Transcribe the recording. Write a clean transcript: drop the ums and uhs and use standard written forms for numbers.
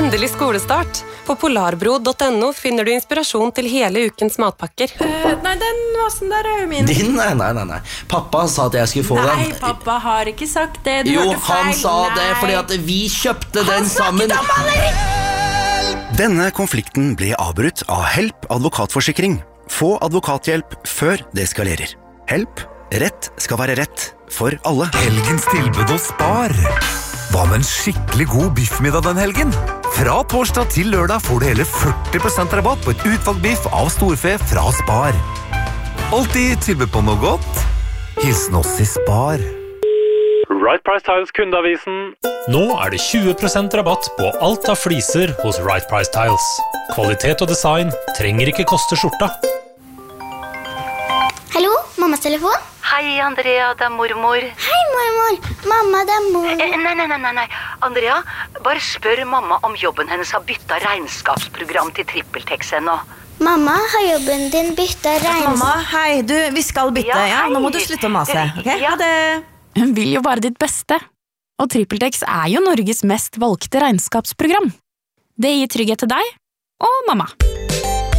Endelig skolestart. På polarbro.no finner du inspirasjon til hele ukens matpakker. Nei, den vasen der jo min. Din? Nei. Pappa sa at jeg skulle få den. Nei, pappa har ikke sagt det. Du Jo, hørte feil. han sa det fordi at vi kjøpte den sammen. Denne konflikten ble avbrutt av Help advokatforsikring. Få advokathjelp før det eskalerer. Help. Rett skal være rett for alle. Helgens tilbud hos Spar. Hva med en skikkelig god biffmiddag den helgen? Fra torsdag til lørdag får du hele 40% rabatt på et utvalgt biff av storfe fra Spar. Alltid tilbud på noe godt. Hilsen oss i Spar. Right Price Tiles kundeavisen. Nå det 20% rabatt på alt av fliser hos Right Price Tiles. Kvalitet og design trenger ikke koste skjorta. Hallo, mammas telefon? Hei, Andrea, det mormor. Hei, mormor. Mamma, det mormor. Nei. Andrea, bare spør mamma om jobben hennes har byttet regnskapsprogram til TrippelTex ennå. Mamma, har jobben din byttet Mamma, hei, vi skal bytte. Ja, nå må du slutte å mase. Ok, ha det. Hun vil jo bare ditt beste. Og TrippelTex jo Norges mest valgte regnskapsprogram. Det gir trygghet til deg og mamma.